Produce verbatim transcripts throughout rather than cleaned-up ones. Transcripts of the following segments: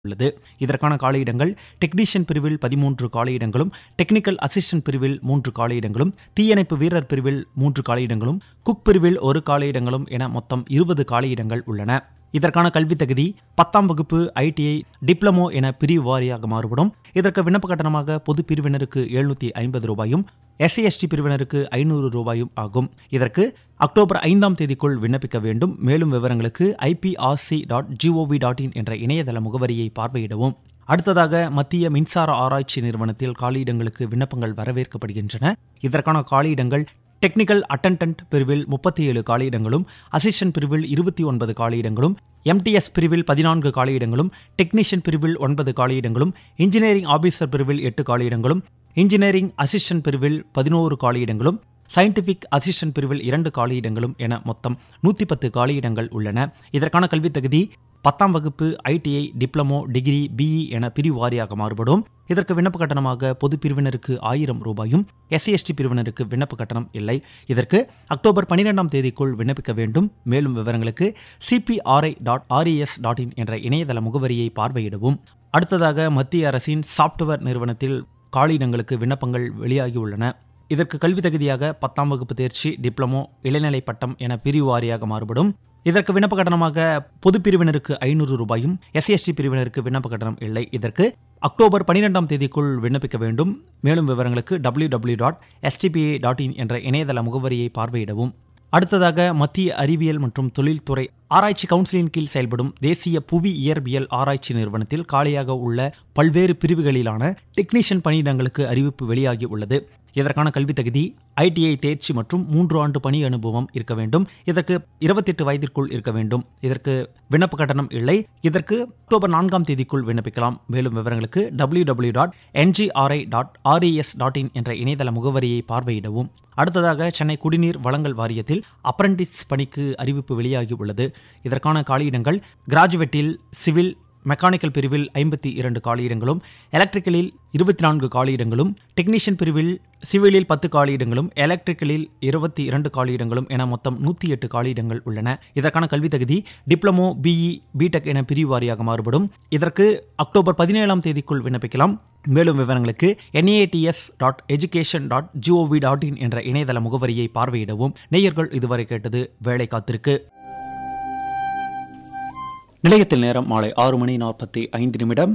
உள்ளது. இதற்கான காலியிடங்கள் டெக்னீஷியன் பிரிவில் பதிமூன்று காலியிடங்களும், டெக்னிக்கல் அசிஸ்டன்ட் பிரிவில் மூன்று காலியிடங்களும், தீயணைப்பு வீரர் பிரிவில் மூன்று காலியிடங்களும், குக் பிரிவில் ஒரு காலியிடங்களும் என மொத்தம் இருபது காலியிடங்கள் உள்ளன. இதற்கான கல்வி தகுதி பத்தாம் வகுப்பு, ஐடிஐ, டிப்ளமோ என பிரிவு வாரியாக மாறுபடும். இதற்கு விண்ணப்ப கட்டணமாக பொது பிரிவினருக்கு எழுநூற்றி ஐம்பது ரூபாயும், எஸ்சி எஸ்டி பிரிவினருக்கு ஐநூறு ரூபாயும் ஆகும். இதற்கு அக்டோபர் ஐந்தாம் தேதிக்குள் விண்ணப்பிக்க வேண்டும். மேலும் விவரங்களுக்கு IPRC dot gov dot in என்ற இணையதள முகவரியை பார்வையிடவும். அடுத்ததாக மத்திய மின்சார ஆராய்ச்சி நிறுவனத்தில் காலியிடங்களுக்கு விண்ணப்பங்கள் வரவேற்கப்படுகின்றன. இதற்கான காலியிடங்கள் டெக்னிக்கல் அட்டெண்டன்ட் பிரிவில் முப்பத்தி ஏழு காலியிடங்களும், அசிஸ்டன்ட் பிரிவில் இருபத்தி ஒன்பது காலியிடங்களும், எம்டிஎஸ் பிரிவில் பதினான்கு காலியிடங்களும், டெக்னீஷியன் பிரிவில் ஒன்பது காலியிடங்களும், இன்ஜினியரிங் ஆபீசர் பிரிவில் எட்டு காலியிடங்களும், இன்ஜினியரிங் அசிஸ்டன்ட் பிரிவில் பதினோரு காலியிடங்களும், சயின்டிபிக் அசிஸ்டன்ட் பிரிவில் இரண்டு காலியிடங்களும் என மொத்தம் நூற்றி பத்து காலியிடங்கள் உள்ளன. இதற்கான கல்வித் தகுதி பத்தாம் வகுப்பு, ஐடிஐ, டிப்ளமோ, டிகிரி, பிஇ என பிரிவு வாரியாக மாறுபடும். இதற்கு விண்ணப்ப கட்டணமாக பொது பிரிவினருக்கு ஆயிரம் ரூபாயும், எஸ்சி எஸ்டி பிரிவினருக்கு விண்ணப்ப கட்டணம் இல்லை. இதற்கு அக்டோபர் பன்னிரெண்டாம் தேதிக்குள் விண்ணப்பிக்க வேண்டும். மேலும் விவரங்களுக்கு CPRI dot RES dot in என்ற இணையதள முகவரியை பார்வையிடவும். அடுத்ததாக மத்திய அரசின் சாப்ட்வேர் நிறுவனத்தில் காலியிடங்களுக்கு விண்ணப்பங்கள் வெளியாகியுள்ளன. இதற்கு கல்வி தகுதியாக பத்தாம் வகுப்பு தேர்ச்சி, டிப்ளமோ, இளநிலை பட்டம் என பிரிவு வாரியாக மாறுபடும். இதற்கு விண்ணப்ப கட்டணமாக பொது பிரிவினருக்கு ஐநூறு ரூபாயும், எஸ்சி எஸ்டி பிரிவினருக்கு விண்ணப்ப கட்டணம் இல்லை. இதற்கு அக்டோபர் பன்னிரெண்டாம் தேதிக்குள் விண்ணப்பிக்க வேண்டும். மேலும் விவரங்களுக்கு W W dot SDPI dot in என்ற இணையதள முகவரியை பார்வையிடவும். அடுத்ததாக மத்திய அறிவியல் மற்றும் தொழில்துறை ஆராய்ச்சி கவுன்சிலின் கீழ் செயல்படும் தேசிய புவி இயற்பியல் ஆராய்ச்சி நிறுவனத்தில் காலியாக உள்ள பல்வேறு பிரிவுகளிலான டெக்னீஷியன் பணியிடங்களுக்கு அறிவிப்பு வெளியாகி உள்ளது. இதற்கான கல்வி தகுதி ஐடிஐ தேர்ச்சி மற்றும் மூன்று ஆண்டு பணி அனுபவம் இருக்க வேண்டும். இதற்கு இருபத்தி எட்டு வயதிற்குள் இருக்க வேண்டும். இதற்கு விண்ணப்ப கட்டணம் இல்லை. இதற்கு அக்டோபர் நான்காம் தேதிக்குள் விண்ணப்பிக்கலாம். மேலும் விவரங்களுக்கு W W dot என்ஜிஆர்ஐ dot RES dot in என்ற இணையதள முகவரியை பார்வையிடவும். அடுத்ததாக சென்னை குடிநீர் வழங்கல் வாரியத்தில் அப்ரண்டிஸ் பணிக்கு அறிவிப்பு வெளியாகி உள்ளது. இதற்கான காலியிடங்கள் கிராஜுவேட்டில் சிவில், மெக்கானிக்கல் பிரிவில் ஐம்பத்தி இரண்டு காலியிடங்களும், எலக்ட்ரிக்கலில் இருபத்தி நான்கு காலியிடங்களும், டெக்னீஷியன் பிரிவில் சிவிலில் பத்து காலியிடங்களும், எலக்ட்ரிக்கலில் இருபத்தி இரண்டு காலியிடங்களும் என மொத்தம் நூற்றி எட்டு காலியிடங்கள் உள்ளன. இதற்கான கல்வி தகுதி டிப்ளமோ, பிஇ, பிடெக் என பிரிவு வாரியாக மாறுபடும். இதற்கு அக்டோபர் பதினேழாம் தேதிக்குள் விண்ணப்பிக்கலாம். மேலும் விவரங்களுக்கு NATS dot education dot gov dot in என்ற இணையதள முகவரியை பார்வையிடவும். நேயர்கள் இதுவரை கேட்டது வேலை காத்திருக்கு. நிலையத்தில் நேரம் மாலை ஆறு மணி நாற்பத்தி ஐந்து நிமிடம்.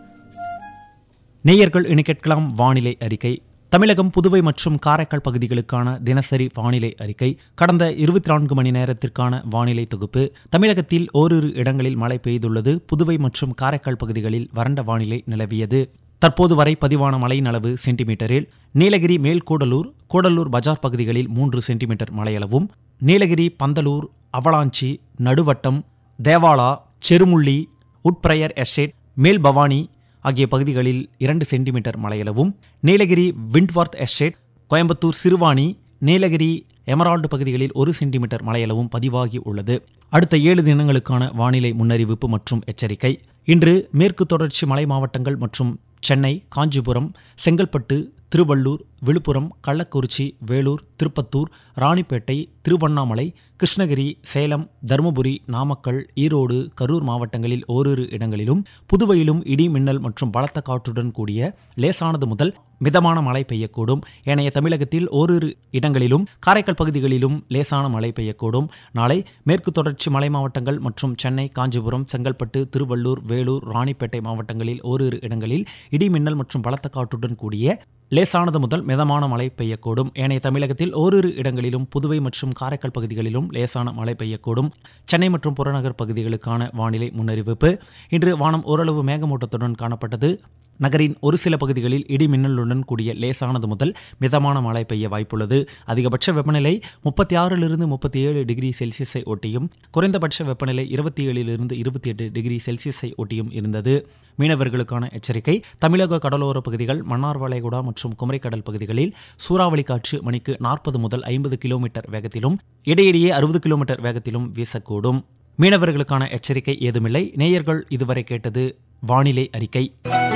நேயர்கள் இனி கேட்கலாம் வானிலை அறிக்கை. தமிழகம், புதுவை மற்றும் காரைக்கால் பகுதிகளுக்கான தினசரி வானிலை அறிக்கை. கடந்த இருபத்தி நான்கு மணி நேரத்திற்கான வானிலை தொகுப்பு. தமிழகத்தில் ஓரிரு இடங்களில் மழை பெய்துள்ளது. புதுவை மற்றும் காரைக்கால் பகுதிகளில் வறண்ட வானிலை நிலவியது. தற்போது வரை பதிவான மழையின் அளவு சென்டிமீட்டரில். நீலகிரி, மேல்கூடலூர், கூடலூர் பஜார் பகுதிகளில் மூன்று centimetre மழையளவும், Nilgiri, Pandalur, avalanche, Naduvattam, Devala, Cherumulli, உட்பிரயர் estate, மேல் பவானி ஆகிய பகுதிகளில் இரண்டு centimetre மழையளவும், Nilgiri, விண்ட்வர்த் estate, Coimbatore, Siruvani, Nilgiri, Emerald பகுதிகளில் ஒரு சென்டிமீட்டர் மழையளவும் பதிவாகி உள்ளது. அடுத்த ஏழு தினங்களுக்கான வானிலை முன்னறிவிப்பு மற்றும் எச்சரிக்கை. இன்று மேற்கு தொடர்ச்சி மலை மாவட்டங்கள் மற்றும் சென்னை, காஞ்சிபுரம், செங்கல்பட்டு, திருவள்ளூர், விழுப்புரம், கள்ளக்குறிச்சி, வேலூர், திருப்பத்தூர், ராணிப்பேட்டை, திருவண்ணாமலை, கிருஷ்ணகிரி, சேலம், தருமபுரி, நாமக்கல், ஈரோடு, கரூர் மாவட்டங்களில் ஓரிரு இடங்களிலும், புதுவையிலும் இடி, மின்னல் மற்றும் பலத்த காற்றுடன் கூடிய லேசானது முதல் மிதமான மழை பெய்யக்கூடும். ஏனைய தமிழகத்தில் ஓரிரு இடங்களிலும், காரைக்கால் பகுதிகளிலும் லேசான மழை பெய்யக்கூடும். நாளை மேற்கு தொடர்ச்சி மலை மாவட்டங்கள் மற்றும் சென்னை, காஞ்சிபுரம், செங்கல்பட்டு, திருவள்ளூர், வேலூர், ராணிப்பேட்டை மாவட்டங்களில் ஓரிரு இடங்களில் இடி, மின்னல் மற்றும் பலத்த காற்றுடன் கூடிய லேசானது முதல் மிதமான மழை பெய்யக்கூடும். ஏனைய தமிழகத்தில் ஓரிரு இடங்களிலும், புதுவை மற்றும் காரைக்கால் பகுதிகளிலும் லேசான மழை பெய்யக்கூடும். சென்னை மற்றும் புறநகர் பகுதிகளுக்கான வானிலை முன்னறிவிப்பு. இன்று வானம் ஓரளவு மேகமூட்டத்துடன் காணப்பட்டது. நகரின் ஒரு சில பகுதிகளில் இடி, மின்னலுடன் கூடிய லேசானது முதல் மிதமான மழை பெய்ய வாய்ப்புள்ளது. அதிகபட்ச வெப்பநிலை முப்பத்தி ஆறிலிருந்து முப்பத்தி ஏழு டிகிரி செல்சியஸை ஒட்டியும், குறைந்தபட்ச வெப்பநிலை இருபத்தி ஏழிலிருந்து இருபத்தி எட்டு டிகிரி செல்சியஸை ஒட்டியும் இருந்தது. மீனவர்களுக்கான எச்சரிக்கை. தமிழக கடலோர பகுதிகள், மன்னார் வளைகுடா மற்றும் குமரிக்கடல் பகுதிகளில் சூறாவளி காற்று மணிக்கு நாற்பது முதல் ஐம்பது கிலோமீட்டர் வேகத்திலும், இடையிடையே அறுபது கிலோமீட்டர் வேகத்திலும் வீசக்கூடும். மீனவர்களுக்கான எச்சரிக்கை ஏதுமில்லை. நேயர்கள் இதுவரை கேட்டது வானிலை அறிக்கை.